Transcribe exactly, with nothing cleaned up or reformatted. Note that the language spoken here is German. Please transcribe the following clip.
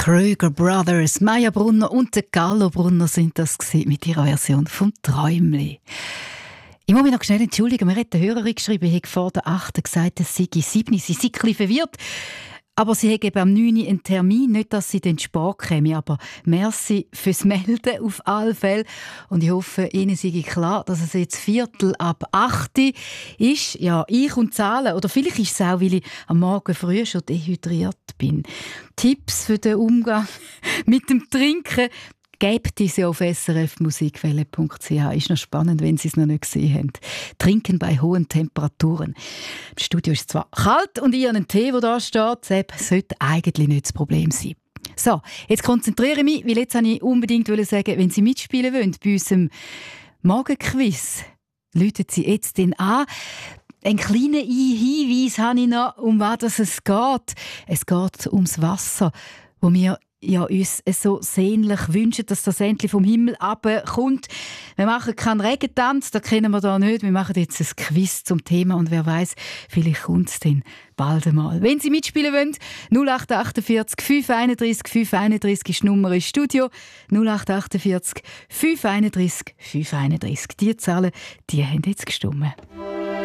Kröger Brothers, Maya Brunner und der Gallo Brunner sind das mit ihrer Version vom Träumli. Ich muss mich noch schnell entschuldigen, mir hat eine Hörerin geschrieben, ich habe vor der achten gesagt, es sei sieben, sie sei ein bisschen verwirrt. Aber sie hat eben am neunten einen Termin, nicht, dass sie den Sport käme, aber merci fürs Melden auf alle Fälle. Und ich hoffe, Ihnen sei klar, dass es jetzt Viertel ab acht ist. Ja, ich und Zahlen, oder vielleicht ist es auch, weil ich am Morgen früh schon dehydriert bin. Tipps für den Umgang mit dem Trinken gebt diese auf s r f musikwelle punkt c h. Ist noch spannend, wenn Sie es noch nicht gesehen haben. Trinken bei hohen Temperaturen. Im Studio ist es zwar kalt und Ihren Tee, der da steht, das sollte eigentlich nicht das Problem sein. So, jetzt konzentriere ich mich, weil jetzt wollte ich unbedingt sagen, wenn Sie mitspielen wollen bei unserem Morgenquiz, läuten Sie jetzt den an. Ein kleiner Hinweis habe ich noch, um was es geht. Es geht ums Wasser, wo wir ja, uns so sehnlich wünschen, dass das endlich vom Himmel runterkommt. Wir machen keinen Regentanz, das kennen wir da nicht. Wir machen jetzt ein Quiz zum Thema und wer weiß, vielleicht kommt es dann bald einmal. Wenn Sie mitspielen wollen, null acht achtundvierzig fünf einunddreißig fünf einunddreißig ist die Nummer im Studio. null acht achtundvierzig fünf einunddreißig fünf einunddreißig. Die Zahlen, die haben jetzt gestimmt.